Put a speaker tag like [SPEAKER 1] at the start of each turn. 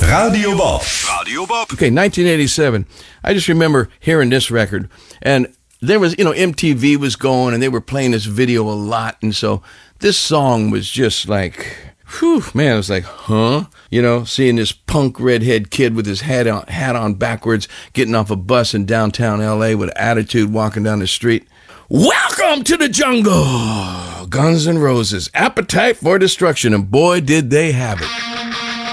[SPEAKER 1] Radio Bob.
[SPEAKER 2] Radio Bob.
[SPEAKER 3] Okay, 1987. I just remember hearing this record, and there was, MTV was going, and they were playing this video a lot, and so this song was just like, whew, man, it was like, huh? Seeing this punk redhead kid with his hat on backwards, getting off a bus in downtown L.A. with attitude, walking down the street. Welcome to the jungle! Guns N' Roses, Appetite for Destruction, and boy, did they have it.